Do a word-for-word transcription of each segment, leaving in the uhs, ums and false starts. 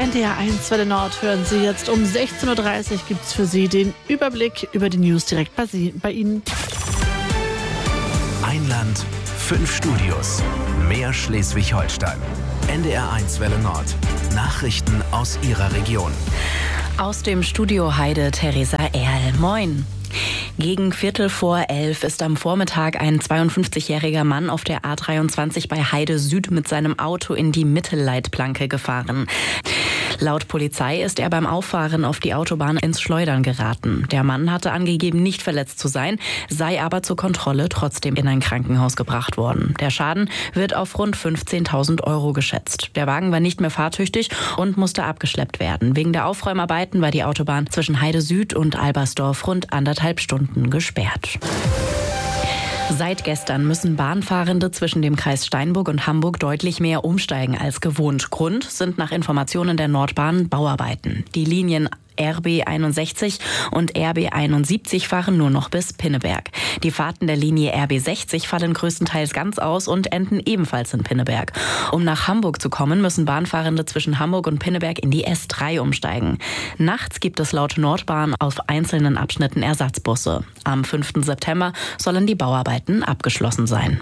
N D R eins Welle Nord hören Sie jetzt um sechzehn Uhr dreißig. Gibt es für Sie den Überblick über die News direkt bei, Sie, bei Ihnen. Ein Land, fünf Studios, mehr Schleswig-Holstein. N D R eins Welle Nord. Nachrichten aus Ihrer Region. Aus dem Studio Heide Theresa Erl. Moin. Gegen Viertel vor elf ist am Vormittag ein zweiundfünfzigjähriger Mann auf der A dreiundzwanzig bei Heide Süd mit seinem Auto in die Mittelleitplanke gefahren. Laut Polizei ist er beim Auffahren auf die Autobahn ins Schleudern geraten. Der Mann hatte angegeben, nicht verletzt zu sein, sei aber zur Kontrolle trotzdem in ein Krankenhaus gebracht worden. Der Schaden wird auf rund fünfzehntausend Euro geschätzt. Der Wagen war nicht mehr fahrtüchtig und musste abgeschleppt werden. Wegen der Aufräumarbeiten war die Autobahn zwischen Heide Süd und Albersdorf rund anderthalb Stunden gesperrt. Seit gestern müssen Bahnfahrende zwischen dem Kreis Steinburg und Hamburg deutlich mehr umsteigen als gewohnt. Grund sind nach Informationen der Nordbahn Bauarbeiten. Die Linien R B einundsechzig und R B einundsiebzig fahren nur noch bis Pinneberg. Die Fahrten der Linie R B sechzig fallen größtenteils ganz aus und enden ebenfalls in Pinneberg. Um nach Hamburg zu kommen, müssen Bahnfahrende zwischen Hamburg und Pinneberg in die S drei umsteigen. Nachts gibt es laut Nordbahn auf einzelnen Abschnitten Ersatzbusse. Am fünften September sollen die Bauarbeiten abgeschlossen sein.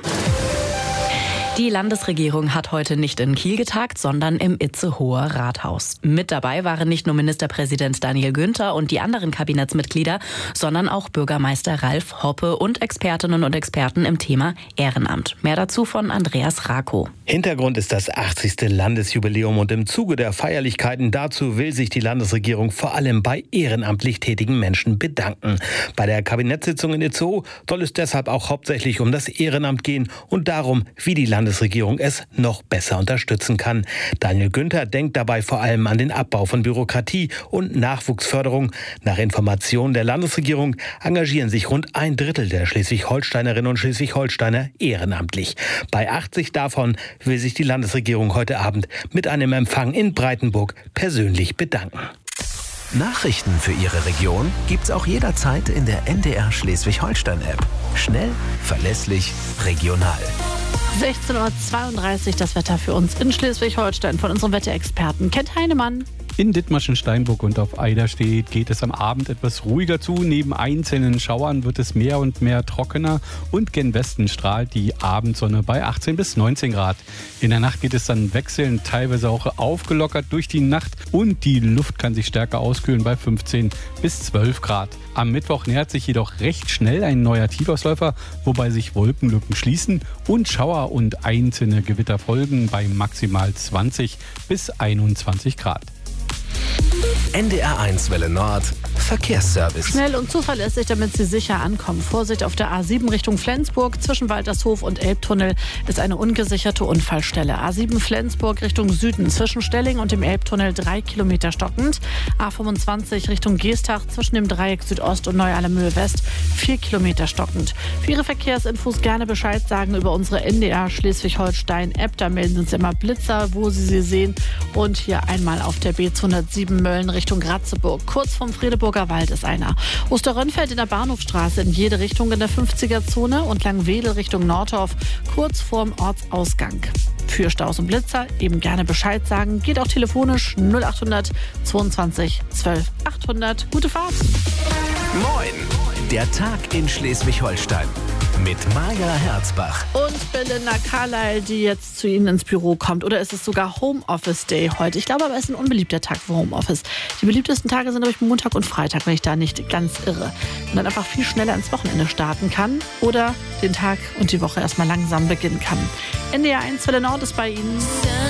Die Landesregierung hat heute nicht in Kiel getagt, sondern im Itzehoer Rathaus. Mit dabei waren nicht nur Ministerpräsident Daniel Günther und die anderen Kabinettsmitglieder, sondern auch Bürgermeister Ralf Hoppe und Expertinnen und Experten im Thema Ehrenamt. Mehr dazu von Andreas Rakow. Hintergrund ist das achtzigste Landesjubiläum und im Zuge der Feierlichkeiten dazu will sich die Landesregierung vor allem bei ehrenamtlich tätigen Menschen bedanken. Bei der Kabinettssitzung in Itzehoe soll es deshalb auch hauptsächlich um das Ehrenamt gehen und darum, wie die Landesregierung es noch besser unterstützen kann. Daniel Günther denkt dabei vor allem an den Abbau von Bürokratie und Nachwuchsförderung. Nach Informationen der Landesregierung engagieren sich rund ein Drittel der Schleswig-Holsteinerinnen und Schleswig-Holsteiner ehrenamtlich. Bei achtzig davon will sich die Landesregierung heute Abend mit einem Empfang in Breitenburg persönlich bedanken. Nachrichten für Ihre Region gibt's auch jederzeit in der N D R Schleswig-Holstein-App. Schnell, verlässlich, regional. sechzehn Uhr zweiunddreißig das Wetter für uns in Schleswig-Holstein von unserem Wetterexperten Kent Heinemann. In Dithmarschen, Steinburg und auf Eiderstedt geht es am Abend etwas ruhiger zu. Neben einzelnen Schauern wird es mehr und mehr trockener und gen Westen strahlt die Abendsonne bei achtzehn bis neunzehn Grad. In der Nacht geht es dann wechselnd, teilweise auch aufgelockert durch die Nacht und die Luft kann sich stärker auskühlen bei fünfzehn bis zwölf Grad. Am Mittwoch nähert sich jedoch recht schnell ein neuer Tiefausläufer, wobei sich Wolkenlücken schließen und Schauer und einzelne Gewitter folgen bei maximal zwanzig bis einundzwanzig Grad. N D R eins Welle Nord Verkehrsservice. Schnell und zuverlässig, damit Sie sicher ankommen. Vorsicht auf der A sieben Richtung Flensburg. Zwischen Waltershof und Elbtunnel ist eine ungesicherte Unfallstelle. A sieben Flensburg Richtung Süden. Zwischen Stelling und dem Elbtunnel drei Kilometer stockend. A fünfundzwanzig Richtung Geestach. Zwischen dem Dreieck Südost und Neu-Allermühe West vier Kilometer stockend. Für Ihre Verkehrsinfos gerne Bescheid sagen über unsere N D R Schleswig-Holstein-App. Da melden Sie uns immer Blitzer, wo Sie sie sehen. Und hier einmal auf der B zweihundertsieben Mölln Richtung Ratzeburg. Kurz vom Fredeburger Wald ist einer. Osterrönfeld in der Bahnhofstraße in jede Richtung in der fünfziger-Zone und Langwedel Richtung Nordorf kurz vorm Ortsausgang. Für Staus und Blitzer eben gerne Bescheid sagen. Geht auch telefonisch null achthundert zweiundzwanzig zwölf achthundert. Gute Fahrt! Moin! Der Tag in Schleswig-Holstein mit Maja Herzbach. Und Belinda Carlyle, die jetzt zu Ihnen ins Büro kommt. Oder ist es sogar Homeoffice Day heute? Ich glaube aber, es ist ein unbeliebter Tag für Homeoffice. Die beliebtesten Tage sind, glaube ich, Montag und Freitag, wenn ich da nicht ganz irre. Und dann einfach viel schneller ins Wochenende starten kann oder den Tag und die Woche erstmal langsam beginnen kann. N D R eins Welle Nord ist bei Ihnen.